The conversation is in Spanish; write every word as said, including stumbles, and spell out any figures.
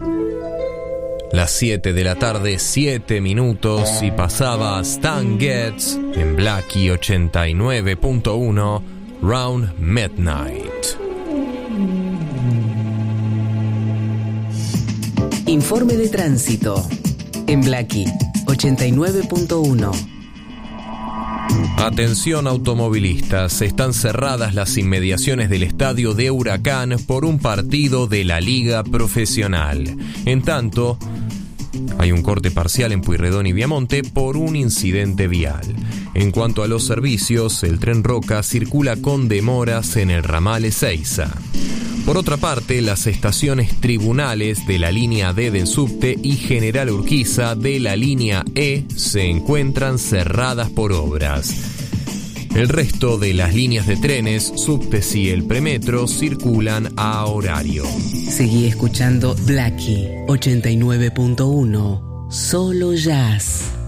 Las siete de la tarde, siete minutos, y pasaba Stan Getz en Blackie ochenta y nueve punto uno, Round Midnight. Informe de tránsito en Blackie ochenta y nueve punto uno. Atención automovilistas, están cerradas las inmediaciones del estadio de Huracán por un partido de la Liga Profesional. En tanto, hay un corte parcial en Pueyrredón y Viamonte por un incidente vial. En cuanto a los servicios, el tren Roca circula con demoras en el ramal Ezeiza. Por otra parte, las estaciones Tribunales de la línea D del subte y General Urquiza de la línea E se encuentran cerradas por obras. El resto de las líneas de trenes, subtes y el premetro circulan a horario. Seguí escuchando Blackie ochenta y nueve punto uno, solo jazz.